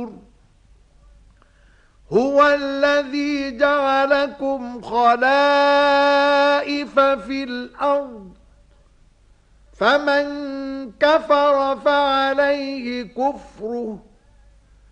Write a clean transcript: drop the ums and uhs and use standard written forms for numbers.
يكفر هو الذي جعلكم خلائف في الأرض فمن كفر فعليه كفره